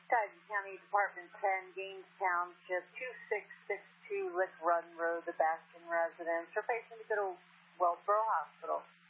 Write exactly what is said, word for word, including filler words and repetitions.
Tyson County Department ten, Gaines Township, two six six two Lick Run Road, the Baskin residence. For patient to go to Wellsboro Hospital.